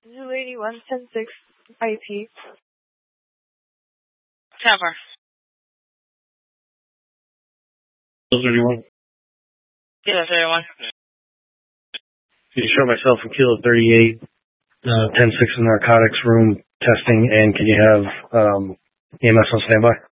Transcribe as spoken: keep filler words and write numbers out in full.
Zoo eighty-one, ten six, I P. Cover. Kilo thirty-one. Kilo thirty-one. Can you show myself in Kilo thirty-eight, uh, ten six in narcotics room testing, and can you have um, E M S on standby?